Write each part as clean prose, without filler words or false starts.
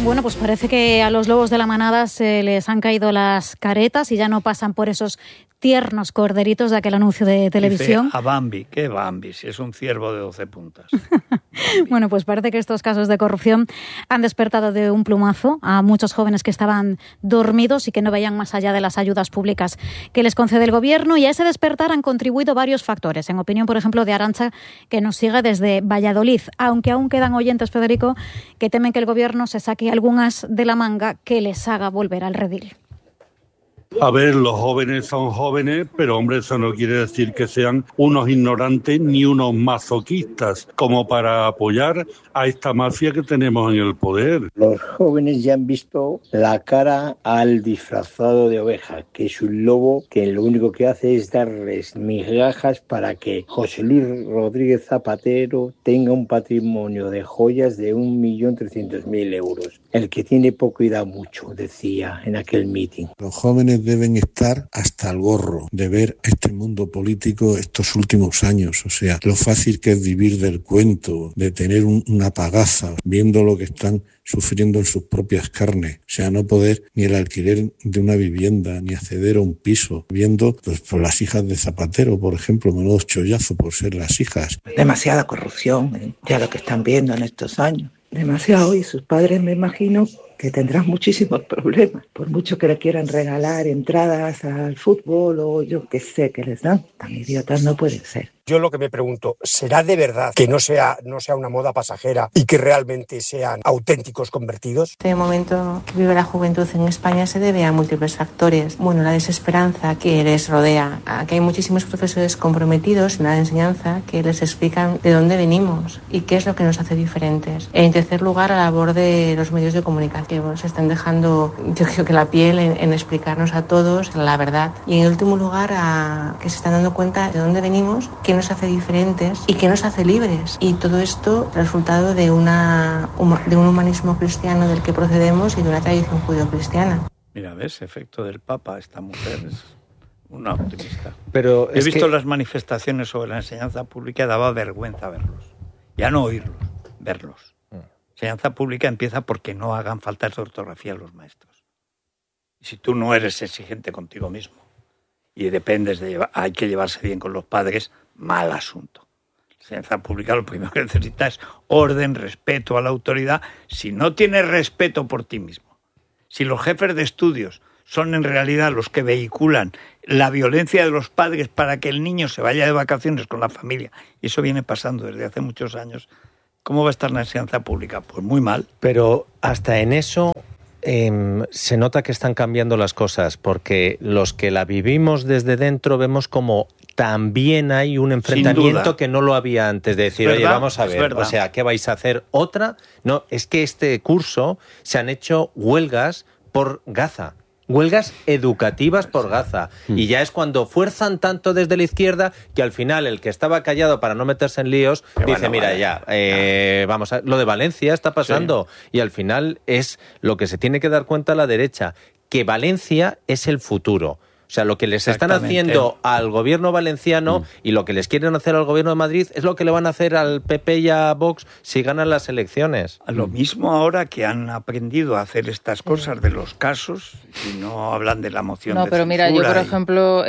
Bueno, pues parece que a los lobos de la manada se les han caído las caretas y ya no pasan por esos tiernos corderitos de aquel anuncio de televisión. Dice a Bambi, ¿qué Bambi? Si es un ciervo de 12 puntas. Bueno, pues parece que estos casos de corrupción han despertado de un plumazo a muchos jóvenes que estaban dormidos y que no veían más allá de las ayudas públicas que les concede el gobierno, y a ese despertar han contribuido varios factores. En opinión, por ejemplo, de Arantxa, que nos sigue desde Valladolid, aunque aún quedan oyentes, Federico, que temen que el gobierno se saque algún as de la manga que les haga volver al redil. A ver, los jóvenes son jóvenes, pero hombre, eso no quiere decir que sean unos ignorantes ni unos masoquistas, como para apoyar a esta mafia que tenemos en el poder. Los jóvenes ya han visto la cara al disfrazado de oveja, que es un lobo que lo único que hace es darles migajas para que José Luis Rodríguez Zapatero tenga un patrimonio de joyas de 1.300.000 euros. El que tiene poco y da mucho, decía en aquel mitin. Los jóvenes deben estar hasta el gorro de ver este mundo político estos últimos años. O sea, lo fácil que es vivir del cuento, de tener una pagaza, viendo lo que están sufriendo en sus propias carnes. O sea, no poder ni el alquiler de una vivienda, ni acceder a un piso. Viendo pues, por las hijas de Zapatero, por ejemplo, menudo chollazo por ser las hijas. Demasiada corrupción, ya lo que están viendo en estos años. Demasiado, y sus padres me imagino que tendrán muchísimos problemas, por mucho que le quieran regalar entradas al fútbol o yo qué sé que les dan, tan idiotas no pueden ser. Yo lo que me pregunto, ¿será de verdad que no sea una moda pasajera y que realmente sean auténticos convertidos? Este momento que vive la juventud en España se debe a múltiples factores. Bueno, la desesperanza que les rodea, a que hay muchísimos profesores comprometidos en la enseñanza que les explican de dónde venimos y qué es lo que nos hace diferentes. En tercer lugar, a la labor de los medios de comunicación, que se están dejando, yo creo que la piel en explicarnos a todos la verdad. Y en último lugar, a que se están dando cuenta de dónde venimos, qué nos hace diferentes y qué nos hace libres. Y todo esto resultado de un humanismo cristiano del que procedemos y de una tradición judío-cristiana. Mira, ¿ves? Efecto del Papa, esta mujer es una optimista. Pero he visto las manifestaciones sobre la enseñanza pública y daba vergüenza verlos. Ya no oírlos, verlos. Enseñanza pública empieza porque no hagan faltas de ortografía los maestros. Y si tú no eres exigente contigo mismo y dependes hay que llevarse bien con los padres, mal asunto. La enseñanza pública lo primero que necesita es orden, respeto a la autoridad. Si no tienes respeto por ti mismo, si los jefes de estudios son en realidad los que vehiculan la violencia de los padres para que el niño se vaya de vacaciones con la familia, y eso viene pasando desde hace muchos años, ¿cómo va a estar la enseñanza pública? Pues muy mal. Pero hasta en eso se nota que están cambiando las cosas, porque los que la vivimos desde dentro vemos como también hay un enfrentamiento que no lo había antes, de decir, oye, vamos a ver, o sea, ¿qué vais a hacer? ¿Otra? No, es que este curso se han hecho huelgas por Gaza. Huelgas educativas por Gaza. Y ya es cuando fuerzan tanto desde la izquierda que al final el que estaba callado para no meterse en líos dice, mira, vamos a... Lo de Valencia está pasando. Sí. Y al final es lo que se tiene que dar cuenta la derecha, que Valencia es el futuro. O sea, lo que les están haciendo al gobierno valenciano y lo que les quieren hacer al gobierno de Madrid es lo que le van a hacer al PP y a Vox si ganan las elecciones. Lo mismo ahora que han aprendido a hacer estas cosas de los casos y no hablan de la moción de censura. No, pero mira, yo por ejemplo,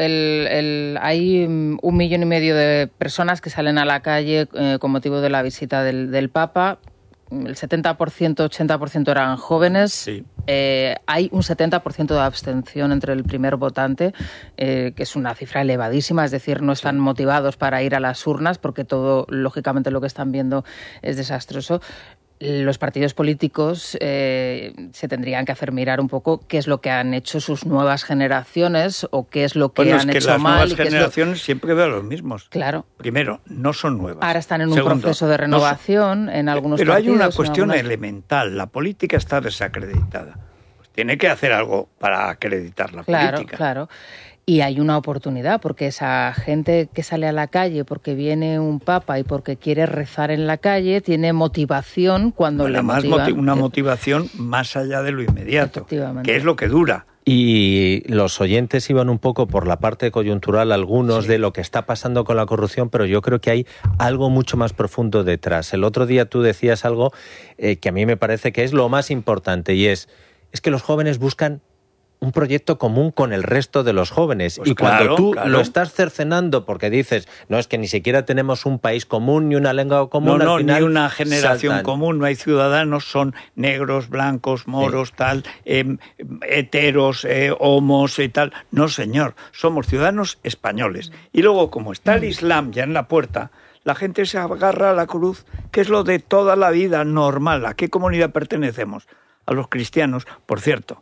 hay 1,5 millones de personas que salen a la calle con motivo de la visita del Papa. El 70%, 80% eran jóvenes. Sí. Hay un 70% de abstención entre el primer votante, que es una cifra elevadísima, es decir, no están motivados para ir a las urnas porque todo, lógicamente, lo que están viendo es desastroso. Los partidos políticos se tendrían que hacer mirar un poco qué es lo que han hecho sus nuevas generaciones o qué es lo que han hecho las mal. Nuevas generaciones siempre veo los mismos. Claro. Primero, no son nuevas. Ahora están en un proceso de renovación en algunos partidos. Pero hay una cuestión elemental. La política está desacreditada. Pues tiene que hacer algo para acreditar la política. Claro. Y hay una oportunidad, porque esa gente que sale a la calle porque viene un papa y porque quiere rezar en la calle, tiene motivación cuando le motivan. Una motivación más allá de lo inmediato, que es lo que dura. Y los oyentes iban un poco por la parte coyuntural, algunos de lo que está pasando con la corrupción, pero yo creo que hay algo mucho más profundo detrás. El otro día tú decías algo que a mí me parece que es lo más importante, y es que los jóvenes buscan un proyecto común con el resto de los jóvenes. Pues y cuando tú lo estás cercenando porque dices, no, es que ni siquiera tenemos un país común, ni una lengua común, al final ni una generación común, no hay ciudadanos, son negros, blancos, moros, tal, heteros, homos y tal. No, señor, somos ciudadanos españoles. Y luego, como está el Islam ya en la puerta, la gente se agarra a la cruz, que es lo de toda la vida normal. ¿A qué comunidad pertenecemos? A los cristianos, por cierto.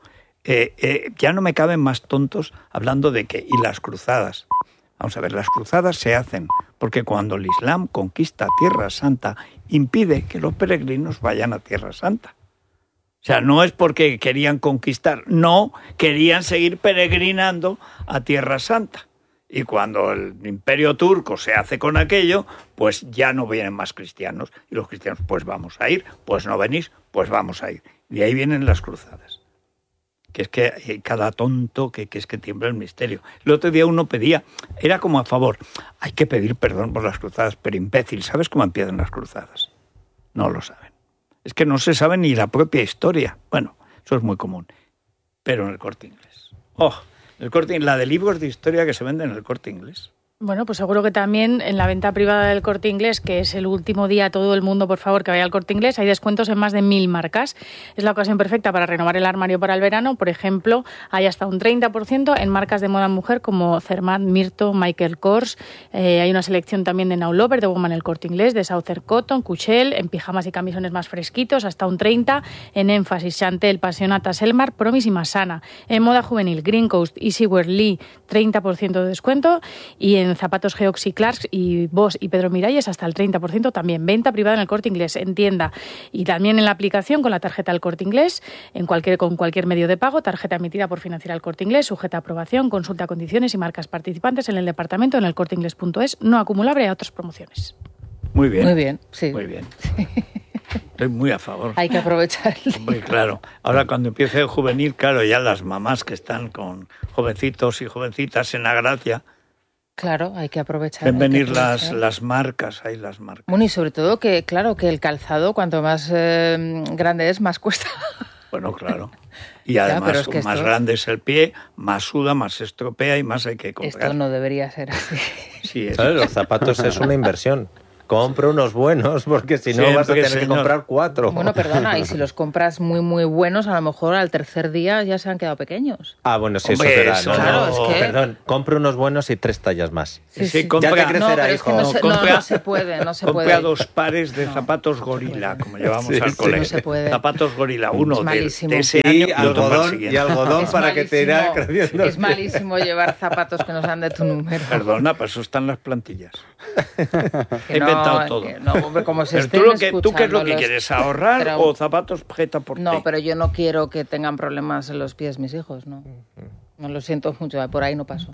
Ya no me caben más tontos hablando de que... Y las cruzadas. Vamos a ver, las cruzadas se hacen porque cuando el Islam conquista Tierra Santa, impide que los peregrinos vayan a Tierra Santa. O sea, no es porque querían conquistar, no, querían seguir peregrinando a Tierra Santa. Y cuando el imperio turco se hace con aquello, pues ya no vienen más cristianos. Y los cristianos, pues vamos a ir, pues no venís, pues vamos a ir. Y ahí vienen las cruzadas. Que es que cada tonto que es que tiembla el misterio. El otro día uno pedía, era como a favor, hay que pedir perdón por las cruzadas, pero imbécil, ¿sabes cómo empiezan las cruzadas? No lo saben. Es que no se sabe ni la propia historia. Bueno, eso es muy común. Pero en el Corte Inglés. La de libros de historia que se venden en el Corte Inglés. Bueno, pues seguro que también en la venta privada del Corte Inglés, que es el último día, todo el mundo, por favor, que vaya al Corte Inglés, hay descuentos en más de 1000 marcas. Es la ocasión perfecta para renovar el armario para el verano. Por ejemplo, hay hasta un 30% en marcas de moda mujer como Zermatt, Myrto, Michael Kors. Hay una selección también de Now Lover, de Woman el Corte Inglés, de Southern Cotton, Cushell, en pijamas y camisones más fresquitos, hasta un 30%. En Énfasis, Chantel, Passionata, Selmar, Promis y Masana. En moda juvenil, Green Coast, Easywear, Lee, 30% de descuento. Y en zapatos Geoxy, Clarks y Boss y Pedro Miralles hasta el 30% también. Venta privada en el Corte Inglés, en tienda y también en la aplicación con la tarjeta del Corte Inglés, con cualquier medio de pago, tarjeta emitida por Financiera del Corte Inglés, sujeta a aprobación, consulta condiciones y marcas participantes en el departamento en el corteinglés.es, no acumulable a otras promociones. Muy bien. Muy bien, sí. Muy bien. Estoy muy a favor. Hay que aprovechar. Muy claro. Ahora cuando empiece el juvenil, claro, ya las mamás que están con jovencitos y jovencitas en la gracia. Claro, hay que aprovechar. Ven venir las marcas, hay las marcas. Bueno, y sobre todo que, claro, que el calzado, cuanto más grande es, más cuesta. Bueno, claro. Y además, más grande es el pie, más suda, más se estropea y más hay que comprar. Esto no debería ser así. Sí, ¿sabes? Los zapatos es una inversión. Compra unos buenos, porque si no vas a tener que comprar 4. Bueno, perdona, y si los compras muy, muy buenos, a lo mejor al tercer día ya se han quedado pequeños. Ah, bueno, sí, hombre, eso será. Claro, es que... Perdón, compra unos buenos y 3 tallas más. Sí, compra... Ya te crecerá, hijo. No se puede, no se puede. Compra 2 pares de zapatos gorila, como llevamos al colegio. No se puede. Zapatos gorila, uno de ese año y algodón para que te irá creciendo. Es malísimo llevar zapatos que no sean de tu número. Perdona, para eso están las plantillas. He inventado todo. Hombre, como se ¿Tú qué es lo que quieres? ¿Ahorrar o zapatos prêt-à-porter? No, pero yo no quiero que tengan problemas en los pies mis hijos, ¿no? No lo siento mucho, por ahí no paso.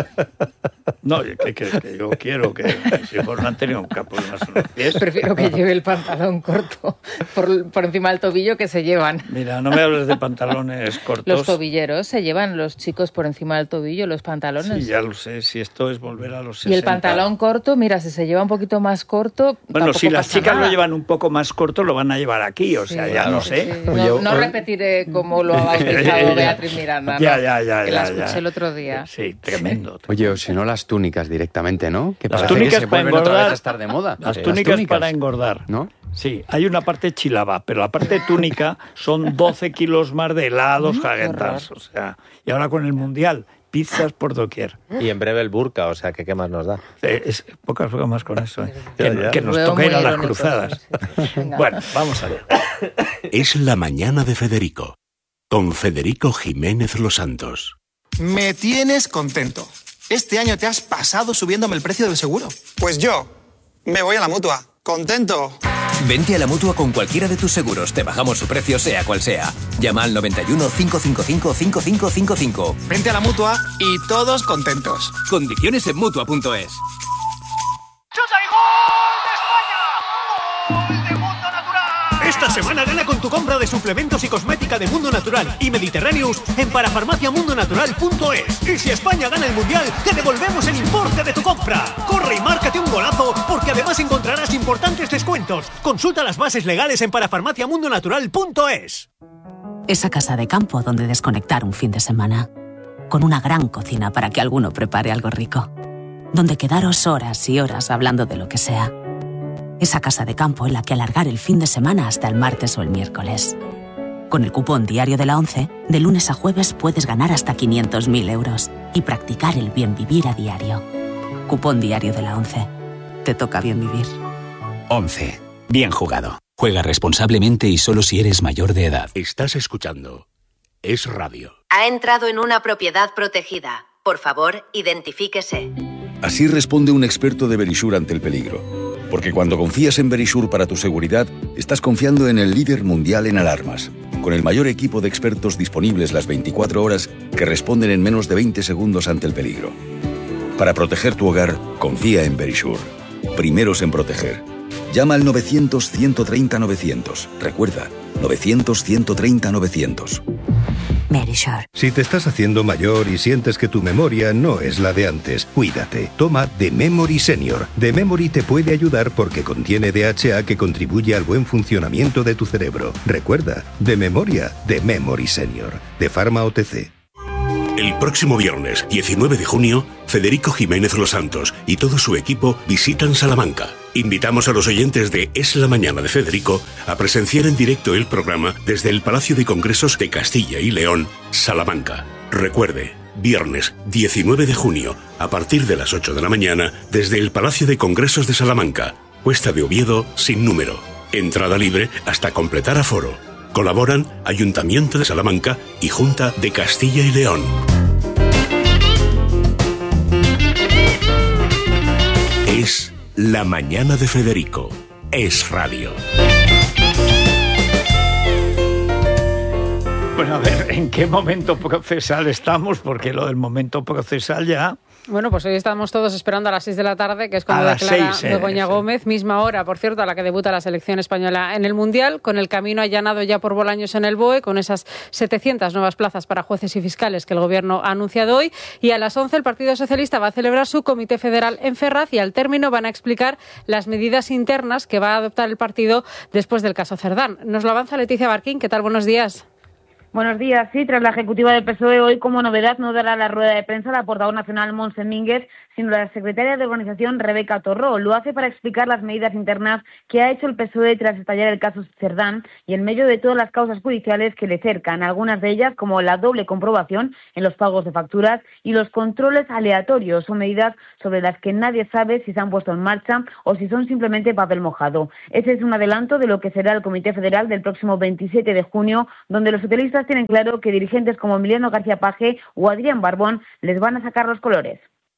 No, ¿qué crees? Que yo quiero que mis hijos no han tenido problemas en los pies. Prefiero que lleve el pantalón corto por encima del tobillo que se llevan. Mira, no me hables de pantalones cortos. Los tobilleros se llevan los chicos por encima del tobillo, los pantalones. Sí, ya lo sé, si esto es volver a los 60. Y el pantalón corto, mira, si se lleva un poquito más corto... Bueno, si las chicas lo llevan un poco más corto, lo van a llevar aquí, o sea, ya no sé. Sí. No repetiré cómo lo ha bautizado Beatriz Miranda, ¿no? Ya. Que la escuché el otro día. Sí, tremendo. Oye, o si no las túnicas directamente, ¿no? Que las túnicas que para engordar. Otra vez a estar de moda. Las túnicas para engordar, ¿no? Sí, hay una parte chilaba, pero la parte túnica son 12 kilos más de helados, Häagen-Dazs, o sea, y ahora con el Mundial, pizzas por doquier. Y en breve el burka, o sea, que qué más nos da. Es pocas bromas con eso, que nos toca ir a las cruzadas. Bueno, vamos a ver. Es la mañana de Federico, con Federico Jiménez Los Santos. Me tienes contento. Este año te has pasado subiéndome el precio del seguro. Pues yo me voy a la Mutua. ¡Contento! Vente a la Mutua con cualquiera de tus seguros. Te bajamos su precio sea cual sea. Llama al 91 555 5555. Vente a la Mutua y todos contentos. Condiciones en Mutua.es. ¡Chuta y gol de España! ¡Gol de Mundo Natural! Esta semana gana con tu compra de suplementos y cosmética de Mundo Natural y Mediterraneous en parafarmaciamundonatural.es. Y si España gana el Mundial, te devolvemos el importe de tu compra. Corre y márcate un golazo, porque además encontrarás importantes descuentos. Consulta las bases legales en parafarmaciamundonatural.es. Esa casa de campo donde desconectar un fin de semana. Con una gran cocina para que alguno prepare algo rico. Donde quedaros horas y horas hablando de lo que sea. Esa casa de campo en la que alargar el fin de semana hasta el martes o el miércoles. Con el cupón diario de la ONCE, de lunes a jueves puedes ganar hasta 500.000 euros y practicar el bien vivir a diario. Cupón diario de la ONCE. Te toca bien vivir. ONCE. Bien jugado. Juega responsablemente y solo si eres mayor de edad. Estás escuchando Es Radio. Ha entrado en una propiedad protegida. Por favor, identifíquese. Así responde un experto de Verisure ante el peligro. Porque cuando confías en Verisure para tu seguridad, estás confiando en el líder mundial en alarmas, con el mayor equipo de expertos disponibles las 24 horas que responden en menos de 20 segundos ante el peligro. Para proteger tu hogar, confía en Verisure. Primeros en proteger. Llama al 900-130-900. Recuerda, 900-130-900. Verisure. Si te estás haciendo mayor y sientes que tu memoria no es la de antes, cuídate. Toma The Memory Senior. The Memory te puede ayudar porque contiene DHA que contribuye al buen funcionamiento de tu cerebro. Recuerda, de memoria, The Memory Senior. De Pharma OTC. El próximo viernes, 19 de junio, Federico Jiménez Los Santos y todo su equipo visitan Salamanca. Invitamos a los oyentes de Es la Mañana de Federico a presenciar en directo el programa desde el Palacio de Congresos de Castilla y León, Salamanca. Recuerde, viernes 19 de junio, a partir de las 8 de la mañana, desde el Palacio de Congresos de Salamanca, Cuesta de Oviedo, sin número. Entrada libre hasta completar aforo. Colaboran Ayuntamiento de Salamanca y Junta de Castilla y León. Es La Mañana de Federico. Es Radio. Bueno, a ver, ¿en qué momento procesal estamos? Porque lo del momento procesal ya... Bueno, pues hoy estamos todos esperando a las 6 de la tarde, que es cuando declara Begoña Gómez, misma hora, por cierto, a la que debuta la selección española en el Mundial, con el camino allanado ya por Bolaños en el BOE, con esas 700 nuevas plazas para jueces y fiscales que el Gobierno ha anunciado hoy. Y a las 11 el Partido Socialista va a celebrar su comité federal en Ferraz y al término van a explicar las medidas internas que va a adoptar el partido después del caso Cerdán. Nos lo avanza Leticia Barquín. ¿Qué tal? Buenos días. Buenos días. Sí, tras la ejecutiva del PSOE, hoy como novedad no dará la rueda de prensa la portavoz nacional Montse Mínguez, sino la secretaria de organización Rebeca Torró. Lo hace para explicar las medidas internas que ha hecho el PSOE tras estallar el caso Cerdán y en medio de todas las causas judiciales que le cercan, algunas de ellas como la doble comprobación en los pagos de facturas y los controles aleatorios. Son medidas sobre las que nadie sabe si se han puesto en marcha o si son simplemente papel mojado. Ese es un adelanto de lo que será el Comité Federal del próximo 27 de junio, donde los socialistas tienen claro que dirigentes como Emiliano García Paje o Adrián Barbón les van a sacar los colores.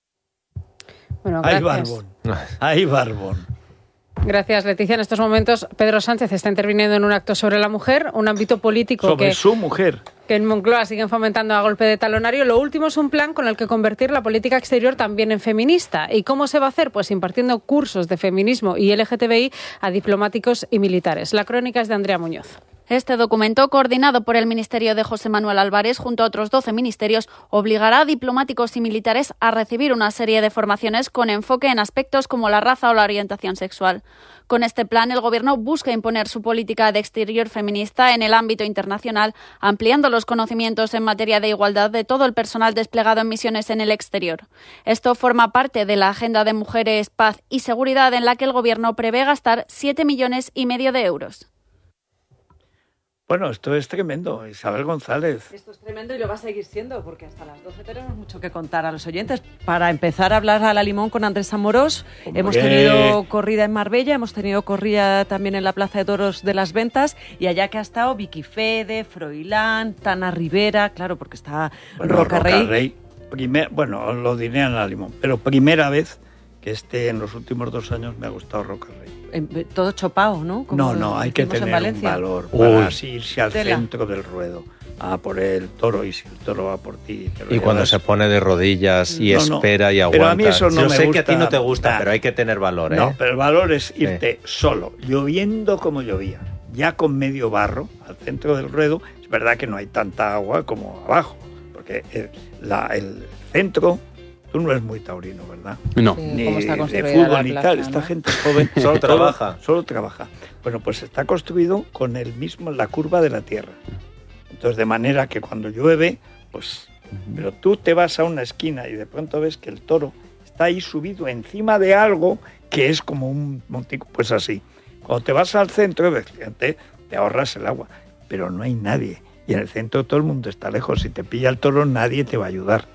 Bueno, gracias. Ay, Barbón. Gracias, Leticia. En estos momentos, Pedro Sánchez está interviniendo en un acto sobre la mujer, un ámbito político sobre su mujer. Que en Moncloa siguen fomentando a golpe de talonario. Lo último es un plan con el que convertir la política exterior también en feminista. ¿Y cómo se va a hacer? Pues impartiendo cursos de feminismo y LGTBI a diplomáticos y militares. La crónica es de Andrea Muñoz. Este documento, coordinado por el Ministerio de José Manuel Álvarez junto a otros 12 ministerios, obligará a diplomáticos y militares a recibir una serie de formaciones con enfoque en aspectos como la raza o la orientación sexual. Con este plan, el Gobierno busca imponer su política de exterior feminista en el ámbito internacional, ampliando los conocimientos en materia de igualdad de todo el personal desplegado en misiones en el exterior. Esto forma parte de la Agenda de Mujeres, Paz y Seguridad, en la que el Gobierno prevé gastar 7,5 millones de euros. Bueno, esto es tremendo, Isabel González. Esto es tremendo y lo va a seguir siendo, porque hasta las 12 tenemos mucho que contar a los oyentes. Para empezar a hablar a la limón con Andrés Amorós, hemos tenido corrida en Marbella, hemos tenido corrida también en la Plaza de Toros de las Ventas, y allá que ha estado Vicky Fede, Froilán, Tana Rivera, claro, porque está Roca Rey. Lo diré en la limón, pero primera vez que en los últimos 2 años me ha gustado Roca Rey. Todo chopao, ¿no? Como no, hay que tener un valor para irse al centro del ruedo, a por el toro, y si el toro va por ti... Y cuando se pone de rodillas y espera y aguanta. Pero a mí eso no me gusta. Yo sé que a ti no te gusta, pero hay que tener valor, ¿eh? No, pero el valor es irte solo, lloviendo como llovía. ya con medio barro al centro del ruedo. Es verdad que no hay tanta agua como abajo, porque el centro... Tú no eres muy taurino, ¿verdad? No. Ni ¿Cómo está de fútbol ni tal. ¿no? Esta gente joven Solo trabaja. Solo trabaja. Bueno, pues está construido con la curva de la tierra. Entonces, de manera que cuando llueve, pues... Pero tú te vas a una esquina y de pronto ves que el toro está ahí subido encima de algo que es como un montico, pues así. Cuando te vas al centro, te ahorras el agua, pero no hay nadie. Y en el centro todo el mundo está lejos. Si te pilla el toro, nadie te va a ayudar.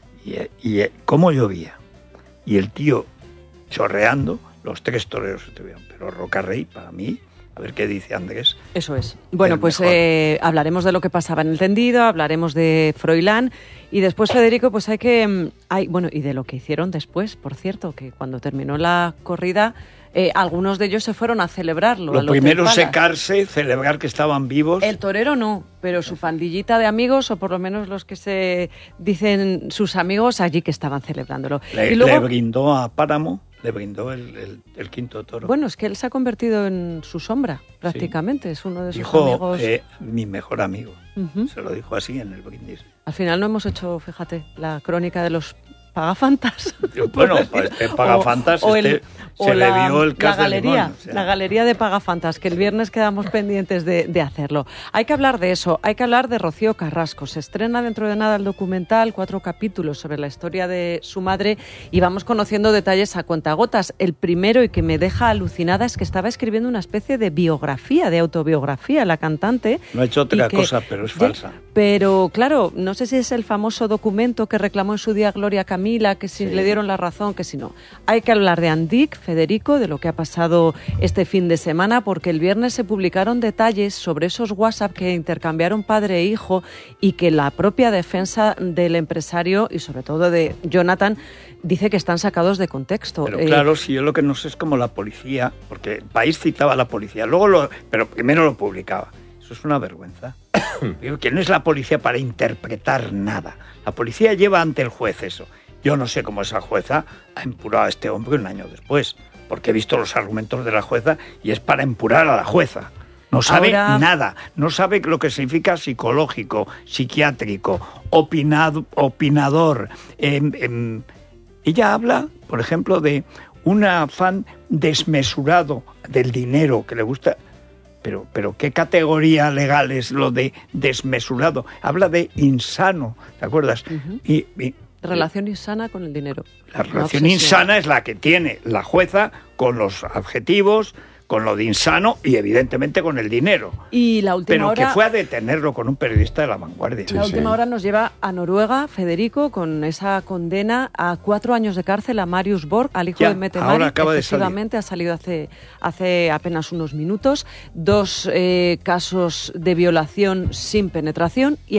Y cómo llovía. Y el tío chorreando, los 3 toreros estuvieron. Pero Rocarrey, para mí, a ver qué dice Andrés. Eso es. Bueno, pues hablaremos de lo que pasaba en el tendido, hablaremos de Froilán y después, Federico, pues bueno, y de lo que hicieron después, por cierto, que cuando terminó la corrida, algunos de ellos se fueron a celebrarlo. Lo primero secarse, celebrar que estaban vivos. El torero no, pero su pandillita de amigos, o por lo menos los que se dicen sus amigos, allí que estaban celebrándolo. Le brindó a Páramo, le brindó el quinto toro. Bueno, es que él se ha convertido en su sombra, prácticamente. Sí. Es uno de sus amigos. Mi mejor amigo. Se lo dijo así en el brindis. Al final no hemos hecho, fíjate, la crónica de los pagafantas. Bueno, pagafantas se le vio el caso la galería, limón, o sea. La galería de pagafantas, que el viernes quedamos pendientes de hacerlo. Hay que hablar de eso, hay que hablar de Rocío Carrasco. Se estrena dentro de nada el documental, 4 capítulos sobre la historia de su madre y vamos conociendo detalles a cuentagotas. El primero, y que me deja alucinada, es que estaba escribiendo una especie de biografía, de autobiografía, la cantante. No ha hecho otra cosa, pero es falsa. Pero claro, no sé si es el famoso documento que reclamó en su día Gloria Camila, que si le dieron la razón, que si no. Hay que hablar de Andic, Federico, de lo que ha pasado este fin de semana, porque el viernes se publicaron detalles sobre esos WhatsApp que intercambiaron padre e hijo y que la propia defensa del empresario y sobre todo de Jonathan dice que están sacados de contexto. Pero claro, si yo lo que no sé es como la policía, porque el país citaba a la policía, pero primero lo publicaba. Eso es una vergüenza. Digo, que no es la policía para interpretar nada. La policía lleva ante el juez eso. Yo no sé cómo esa jueza ha empurado a este hombre un año después, porque he visto los argumentos de la jueza y es para empurar a la jueza. No sabe nada, no sabe lo que significa psicológico, psiquiátrico, opinador. Ella habla, por ejemplo, de un afán desmesurado del dinero que le gusta. Pero ¿qué categoría legal es lo de desmesurado? Habla de insano, ¿te acuerdas? Relación insana con el dinero. La relación insana es la que tiene la jueza con los adjetivos, con lo de insano y evidentemente con el dinero. Y la última hora... Pero que fue a detenerlo con un periodista de La Vanguardia. La última hora nos lleva a Noruega, Federico, con esa condena a 4 años de cárcel a Marius Borg, al hijo de Mette Marit. Efectivamente, ha salido hace apenas unos minutos. 2 casos de violación sin penetración y